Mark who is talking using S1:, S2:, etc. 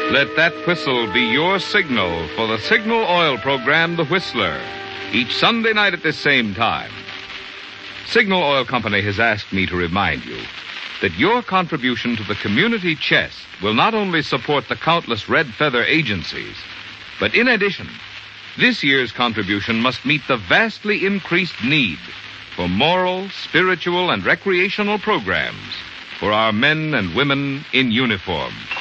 S1: Let that whistle be your signal for the Signal Oil program, The Whistler, each Sunday night at this same time. Signal Oil Company has asked me to remind you that your contribution to the community chest will not only support the countless red feather agencies, but in addition, this year's contribution must meet the vastly increased need for moral, spiritual, and recreational programs for our men and women in uniform.